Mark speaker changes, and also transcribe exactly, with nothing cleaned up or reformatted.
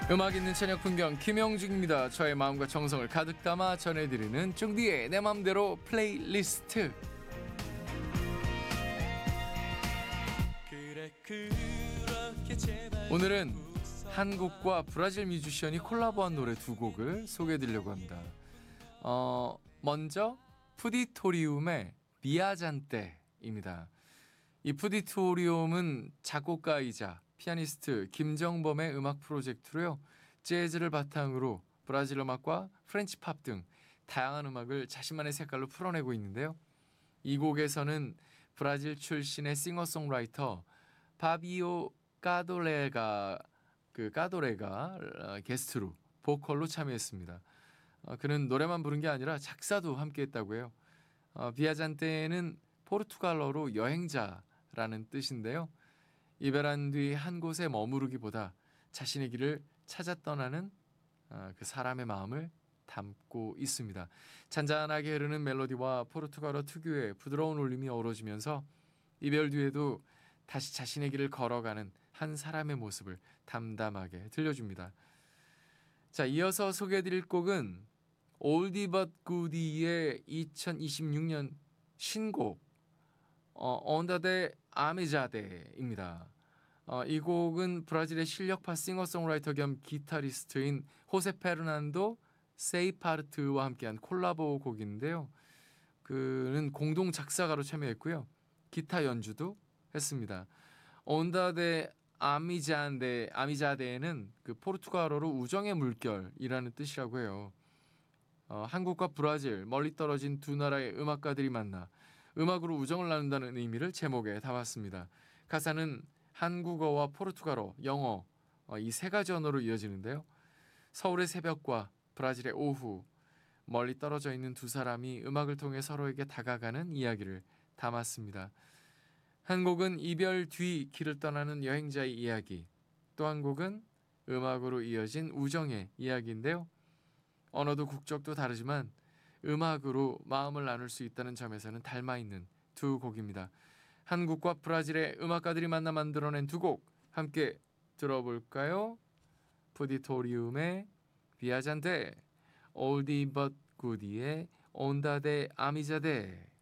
Speaker 1: 음악 있는 저녁 풍경 김영중입니다. 저의 마음과 정성을 가득 담아 전해드리는 쫑디의 내 맘대로 플레이리스트. 오늘은 한국과 브라질 뮤지션이 콜라보한 노래 두 곡을 소개해드리려고 합니다. 어, 먼저 푸디토리움의 비아잔떼입니다. 이 푸디토리움은 작곡가이자 피아니스트 김정범의 음악 프로젝트로요. 재즈를 바탕으로 브라질 음악과 프렌치 팝 등 다양한 음악을 자신만의 색깔로 풀어내고 있는데요. 이 곡에서는 브라질 출신의 싱어송라이터 파비오 까도레가 그 까도레가 게스트로 보컬로 참여했습니다. 어, 그는 노래만 부른 게 아니라 작사도 함께했다고 해요. 어, 비아잔떼는 포르투갈어로 여행자라는 뜻인데요. 이별한 뒤 한 곳에 머무르기보다 자신의 길을 찾아 떠나는 어, 그 사람의 마음을 담고 있습니다. 잔잔하게 흐르는 멜로디와 포르투갈어 특유의 부드러운 울림이 어우러지면서 이별 뒤에도 다시 자신의 길을 걸어가는 한 사람의 모습을 담담하게 들려줍니다. 자, 이어서 소개해드릴 곡은 올디 벗 구디의 이천이십육 년 신곡 어, 온다 데 아미자데입니다. 어, 이 곡은 브라질의 실력파 싱어송라이터 겸 기타리스트인 호세 페르난도 세이파르트와 함께한 콜라보 곡인데요. 그는 공동 작사가로 참여했고요. 기타 연주도 했습니다. 온다 데 아미자데, 아미자데는 그 포르투갈어로 우정의 물결이라는 뜻이라고 해요. 어, 한국과 브라질, 멀리 떨어진 두 나라의 음악가들이 만나 음악으로 우정을 나눈다는 의미를 제목에 담았습니다. 가사는 한국어와 포르투갈어, 영어 어, 이 세 가지 언어로 이어지는데요. 서울의 새벽과 브라질의 오후, 멀리 떨어져 있는 두 사람이 음악을 통해 서로에게 다가가는 이야기를 담았습니다. 한 곡은 이별 뒤 길을 떠나는 여행자의 이야기, 또 한 곡은 음악으로 이어진 우정의 이야기인데요. 언어도 국적도 다르지만 음악으로 마음을 나눌 수 있다는 점에서는 닮아있는 두 곡입니다. 한국과 브라질의 음악가들이 만나 만들어낸 두 곡 함께 들어볼까요? 푸디토리움의 비아잔테, 올디 벗 구디의 온다 데 아미자데.